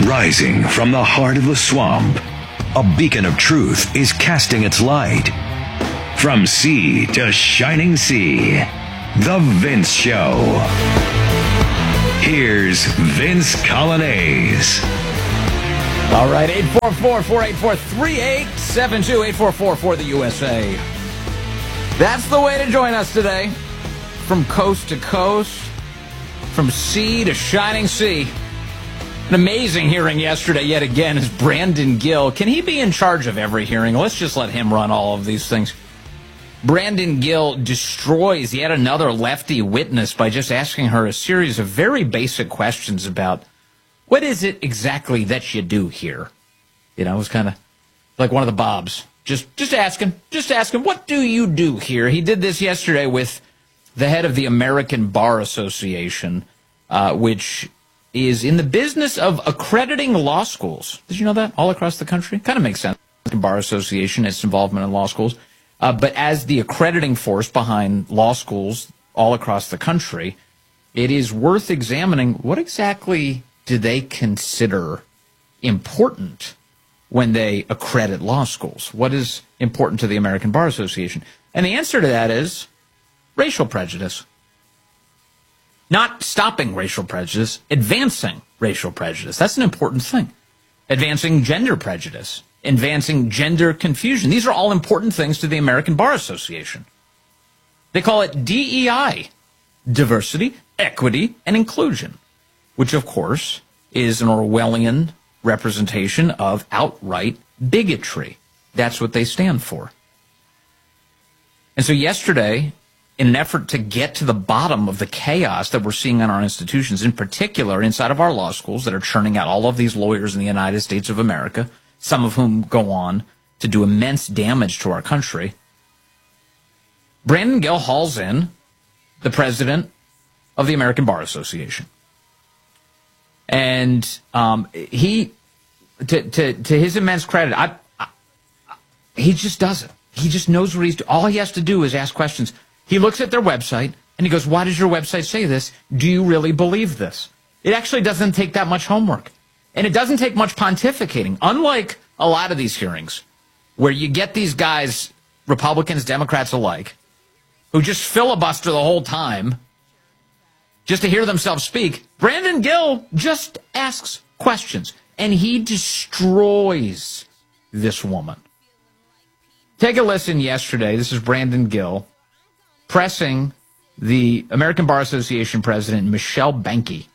Rising from the heart of the swamp, a beacon of truth is casting its light. From sea to shining sea, The Vince Show. Here's Vince Coglianese. All right, 844-484-3872, 844 for the USA. That's the way to join us today. From coast to coast, from sea to shining sea. An amazing hearing yesterday, yet again, is Brandon Gill. Can he be in charge of every hearing? Let's just let him run all of these things. Brandon Gill destroys yet another lefty witness by just asking her a series of very basic questions about what is it exactly that you do here? You know, it was kind of like one of the Bobs. Just ask him, what do you do here? He did this yesterday with the head of the American Bar Association, which is in the business of accrediting law schools. Did you know that? All across the country? Kind of makes sense. The Bar Association, its involvement in law schools. But as the accrediting force behind law schools all across the country, it is worth examining what exactly do they consider important when they accredit law schools? What is important to the American Bar Association? And the answer to that is racial prejudice. Not stopping racial prejudice, advancing racial prejudice. That's an important thing. Advancing gender prejudice. Advancing gender confusion. These are all important things to the American Bar Association. They call it DEI, diversity, equity, and inclusion, which, of course, is an Orwellian representation of outright bigotry. That's what they stand for. And so yesterday, in an effort to get to the bottom of the chaos that we're seeing in our institutions, in particular inside of our law schools that are churning out all of these lawyers in the United States of America, some of whom go on to do immense damage to our country, Brandon Gill hauls in the president of the American Bar Association. And he, to his immense credit, he just does it. He just knows what he's doing. All he has to do is ask questions. He looks at their website, and he goes, why does your website say this? Do you really believe this? It actually doesn't take that much homework. And it doesn't take much pontificating, unlike a lot of these hearings, where you get these guys, Republicans, Democrats alike, who just filibuster the whole time just to hear themselves speak. Brandon Gill just asks questions, and he destroys this woman. Take a listen yesterday. This is Brandon Gill pressing the American Bar Association president, Michelle Banky,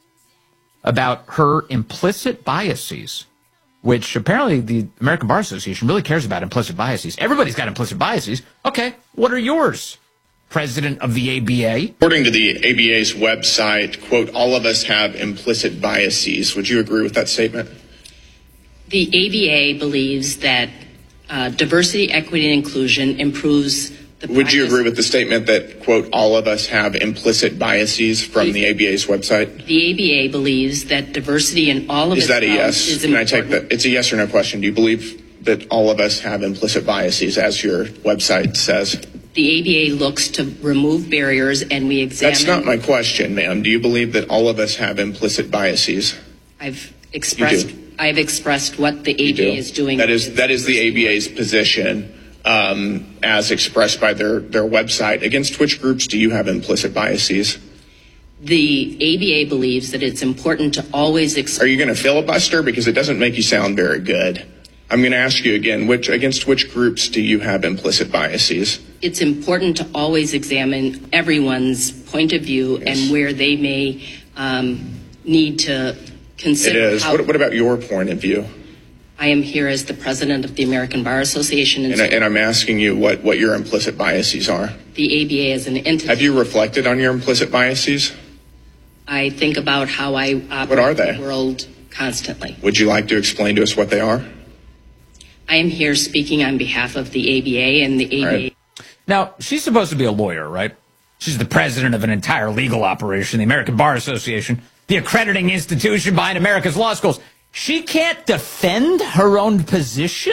about her implicit biases, which apparently the American Bar Association really cares about implicit biases. Everybody's got implicit biases. Okay, what are yours, president of the ABA? According to the ABA's website, quote, all of us have implicit biases. Would you agree with that statement? The ABA believes that diversity, equity, and inclusion improves the practice. Would you agree with the statement that, quote, all of us have implicit biases from the ABA's website? The ABA believes that diversity in all of Is that a yes? Can I take that? It's a yes or no question. Do you believe that all of us have implicit biases, as your website says? The ABA looks to remove barriers, and we examine... That's not my question, ma'am. Do you believe that all of us have implicit biases? I've expressed what the ABA is doing. That is the ABA's position, as expressed by their website. Against which groups do you have implicit biases? The ABA believes that it's important to always... Are you going to filibuster? Because it doesn't make you sound very good. I'm going to ask you again, against which groups do you have implicit biases? It's important to always examine everyone's point of view and where they may need to consider. It is. What about your point of view? I am here as the president of the American Bar Association. And I'm asking you what your implicit biases are. The ABA is an entity. Have you reflected on your implicit biases? I think about how I operate what are they? The world constantly. Would you like to explain to us what they are? I am here speaking on behalf of the ABA and the ABA. Right. Now, she's supposed to be a lawyer, right? She's the president of an entire legal operation, the American Bar Association, the accrediting institution behind America's law schools. She can't defend her own position?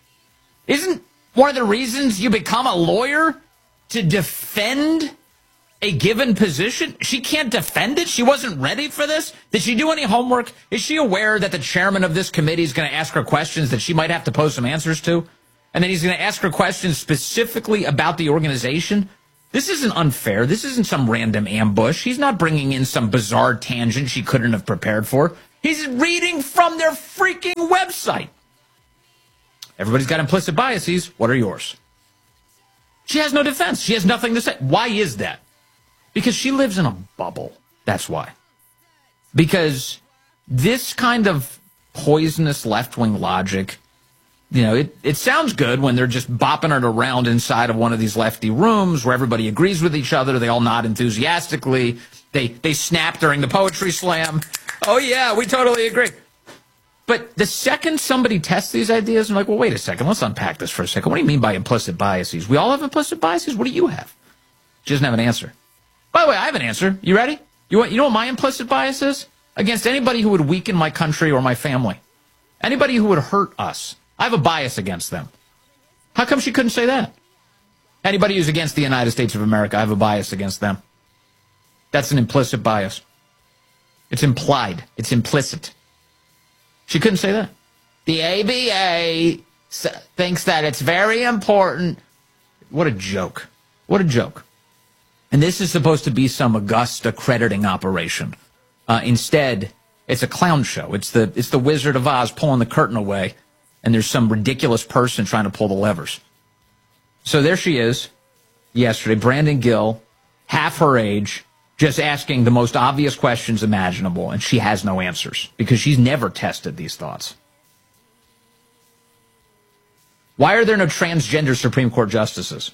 Isn't one of the reasons you become a lawyer to defend a given position, she can't defend it? She wasn't ready for this? Did she do any homework? Is she aware that the chairman of this committee is going to ask her questions that she might have to post some answers to? And then he's going to ask her questions specifically about the organization? This isn't unfair. This isn't some random ambush. He's not bringing in some bizarre tangent she couldn't have prepared for. He's reading from their freaking website. Everybody's got implicit biases. What are yours? She has no defense. She has nothing to say. Why is that? Because she lives in a bubble. That's why. Because this kind of poisonous left-wing logic, you know, it sounds good when they're just bopping it around inside of one of these lefty rooms where everybody agrees with each other. They all nod enthusiastically. They snap during the poetry slam. Oh, yeah, we totally agree. But the second somebody tests these ideas, I'm like, well, wait a second. Let's unpack this for a second. What do you mean by implicit biases? We all have implicit biases. What do you have? She doesn't have an answer. By the way, I have an answer. You ready? You know what my implicit bias is? Against anybody who would weaken my country or my family. Anybody who would hurt us. I have a bias against them. How come she couldn't say that? Anybody who's against the United States of America, I have a bias against them. That's an implicit bias. It's implied. It's implicit. She couldn't say that. The ABA thinks that it's very important. What a joke. What a joke. And this is supposed to be some august accrediting operation. Instead, it's a clown show. It's the Wizard of Oz pulling the curtain away, and there's some ridiculous person trying to pull the levers. So there she is yesterday, Brandon Gill, half her age, just asking the most obvious questions imaginable, and she has no answers because she's never tested these thoughts. Why are there no transgender Supreme Court justices?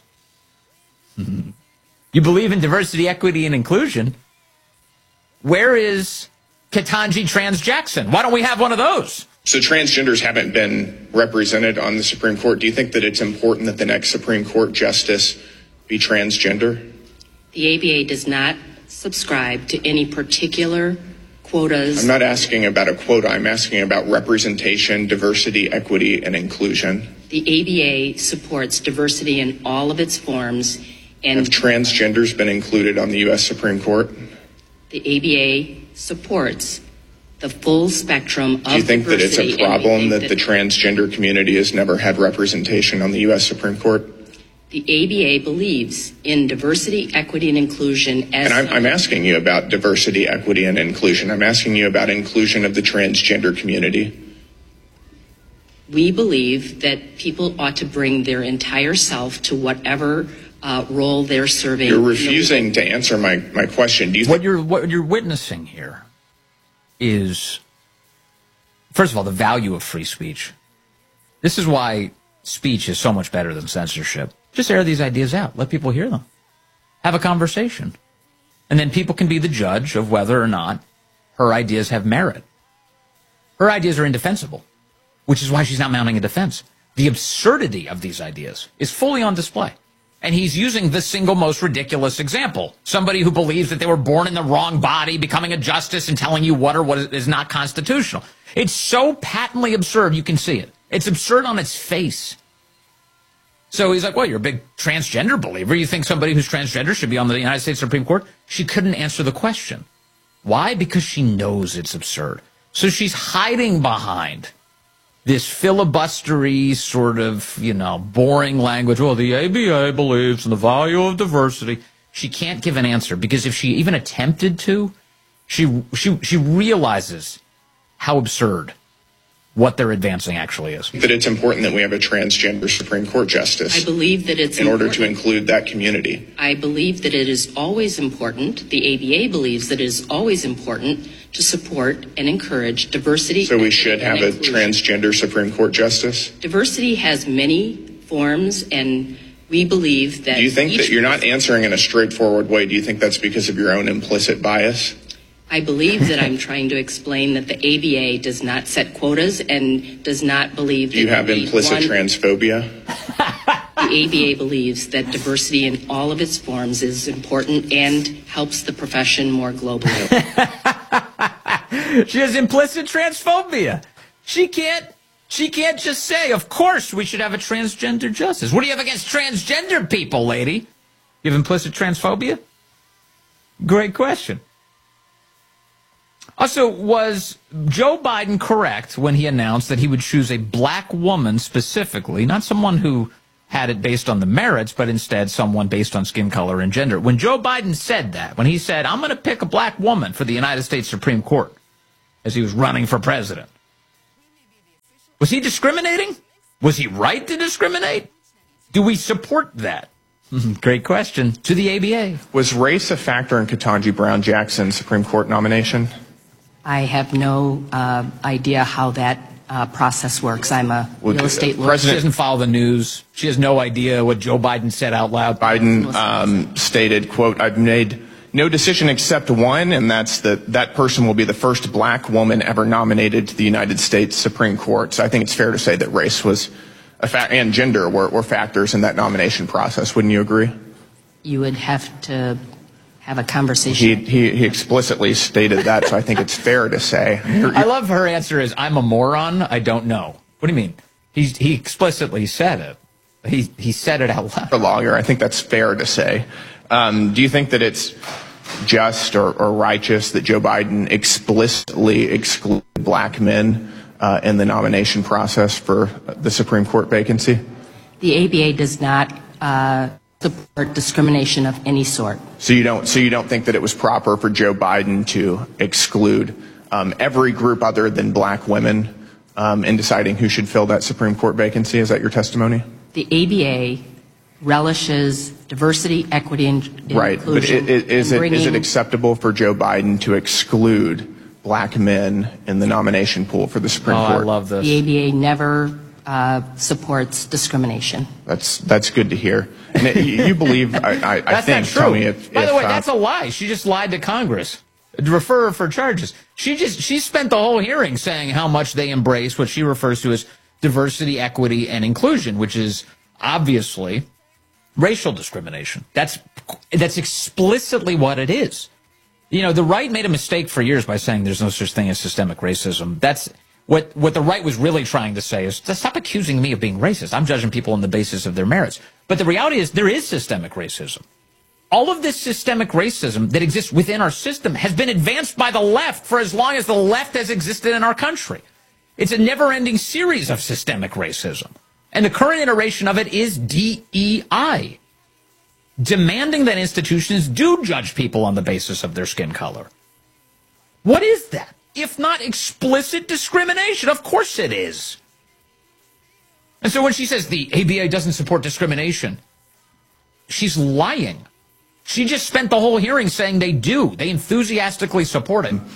You believe in diversity, equity, and inclusion. Where is Ketanji Trans Jackson? Why don't we have one of those? So transgenders haven't been represented on the Supreme Court. Do you think that it's important that the next Supreme Court justice be transgender? The ABA does not subscribe to any particular quotas. I'm not asking about a quota. I'm asking about representation, diversity, equity, and inclusion. The ABA supports diversity in all of its forms. And have transgenders been included on the U.S. Supreme Court? The ABA supports the full spectrum of diversity. Do you think that it's a problem that the transgender community has never had representation on the U.S. Supreme Court? The ABA believes in diversity, equity, and inclusion. And I'm asking you about diversity, equity, and inclusion. I'm asking you about inclusion of the transgender community. We believe that people ought to bring their entire self to whatever role they're serving. You're refusing to answer my question. Do you what you're witnessing here is, first of all, the value of free speech. This is why speech is so much better than censorship. Just air these ideas out. Let people hear them. Have a conversation. And then people can be the judge of whether or not her ideas have merit. Her ideas are indefensible, which is why she's not mounting a defense. The absurdity of these ideas is fully on display. And he's using the single most ridiculous example. Somebody who believes that they were born in the wrong body, becoming a justice and telling you what or what is not constitutional. It's so patently absurd, you can see it. It's absurd on its face. So he's like, well, you're a big transgender believer. You think somebody who's transgender should be on the United States Supreme Court? She couldn't answer the question. Why? Because she knows it's absurd. So she's hiding behind this filibustery sort of, boring language. Well, the ABA believes in the value of diversity. She can't give an answer because if she even attempted to, she realizes how absurd what they're advancing actually is. That it's important that we have a transgender Supreme Court justice. I believe that it's in order to include that community. I believe that it is always important. The ABA believes that it is always important to support and encourage diversity. So we should have a transgender Supreme Court justice? Diversity has many forms, and we believe that... Do you think that you're not answering in a straightforward way? Do you think that's because of your own implicit bias? I believe that I'm trying to explain that the ABA does not set quotas and does not believe that... Do you have implicit transphobia? The ABA believes that diversity in all of its forms is important and helps the profession more globally. She has implicit transphobia. She can't just say, of course we should have a transgender justice. What do you have against transgender people, lady? You have implicit transphobia? Great question. Also, was Joe Biden correct when he announced that he would choose a black woman specifically, not someone who had it based on the merits, but instead someone based on skin color and gender? When Joe Biden said that, when he said, I'm going to pick a black woman for the United States Supreme Court, as he was running for president, was he discriminating? Was he right to discriminate? Do we support that? Great question. To the ABA. Was race a factor in Ketanji Brown Jackson's Supreme Court nomination? I have no idea how that process works. I'm a real estate lawyer. She doesn't follow the news. She has no idea what Joe Biden said out loud. Biden stated, quote, I've made no decision except one, and that's that person will be the first black woman ever nominated to the United States Supreme Court. So I think it's fair to say that race was and gender were factors in that nomination process. Wouldn't you agree? You would have to have a conversation. He explicitly stated that, so I think it's fair to say. I love her answer is, I'm a moron, I don't know. What do you mean? He explicitly said it. He said it out loud. For a lawyer, I think that's fair to say. Do you think that it's just or righteous that Joe Biden explicitly excluded black men in the nomination process for the Supreme Court vacancy? The ABA does not support discrimination of any sort. So you don't think that it was proper for Joe Biden to exclude every group other than black women in deciding who should fill that Supreme Court vacancy? Is that your testimony? The ABA relishes diversity, equity, and inclusion. Right, but is it acceptable for Joe Biden to exclude black men in the nomination pool for the Supreme Court? I love this. The ABA never supports discrimination. That's good to hear. And you believe, I that's think, not true. tell me if... By the way, that's a lie. She just lied to Congress. Refer her for charges. She spent the whole hearing saying how much they embrace what she refers to as diversity, equity, and inclusion, which is obviously racial discrimination. That's explicitly what it is. You know, the right made a mistake for years by saying there's no such thing as systemic racism. That's what the right was really trying to say is, stop accusing me of being racist. I'm judging people on the basis of their merits. But the reality is there is systemic racism. All of this systemic racism that exists within our system has been advanced by the left for as long as the left has existed in our country. It's a never-ending series of systemic racism. And the current iteration of it is DEI, demanding that institutions do judge people on the basis of their skin color. What is that? If not explicit discrimination? Of course it is. And so when she says the ABA doesn't support discrimination, she's lying. She just spent the whole hearing saying they do. They enthusiastically support it.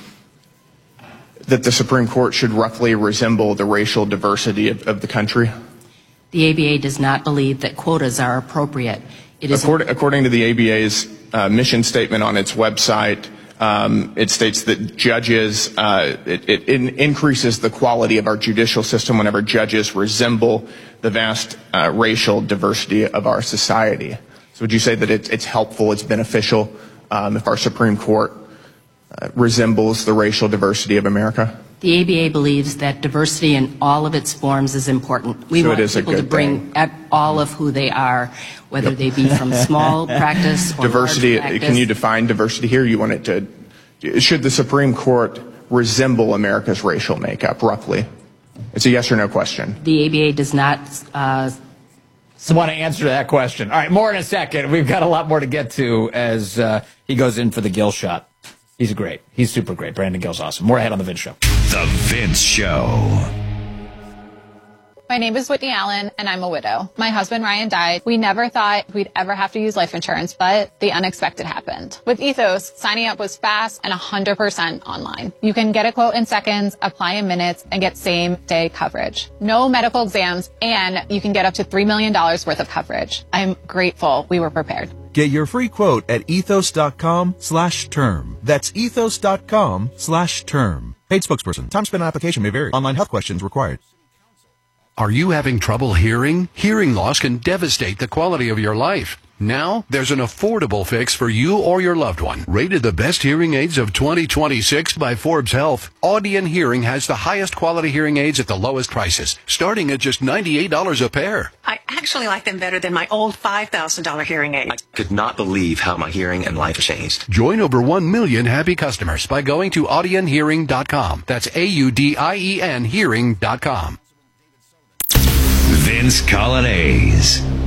That the Supreme Court should roughly resemble the racial diversity of the country? The ABA does not believe that quotas are appropriate. It is according to the ABA's mission statement on its website, it states that judges, it increases the quality of our judicial system whenever judges resemble the vast racial diversity of our society. So would you say that it's helpful, it's beneficial if our Supreme Court resembles the racial diversity of America? The ABA believes that diversity in all of its forms is important. We want people to bring all of who they are, whether they be from small practice or diversity. Large practice. Can you define diversity here? You want it to? Should the Supreme Court resemble America's racial makeup roughly? It's a yes or no question. The ABA does not. Want to answer that question. All right, more in a second. We've got a lot more to get to as he goes in for the Gill shot. He's great. He's super great. Brandon Gill's awesome. More ahead on The Vince Show. The Vince Show. My name is Whitney Allen, and I'm a widow. My husband, Ryan, died. We never thought we'd ever have to use life insurance, but the unexpected happened. With Ethos, signing up was fast and 100% online. You can get a quote in seconds, apply in minutes, and get same-day coverage. No medical exams, and you can get up to $3 million worth of coverage. I'm grateful we were prepared. Get your free quote at ethos.com/term. That's ethos.com/term. Paid spokesperson. Time spent on application may vary. Online health questions required. Are you having trouble hearing? Hearing loss can devastate the quality of your life. Now, there's an affordable fix for you or your loved one. Rated the best hearing aids of 2026 by Forbes Health, Audion Hearing has the highest quality hearing aids at the lowest prices, starting at just $98 a pair. I actually like them better than my old $5,000 hearing aid. I could not believe how my hearing and life changed. Join over 1 million happy customers by going to audionhearing.com. That's AUDIEN hearing.com. Vince Coglianese.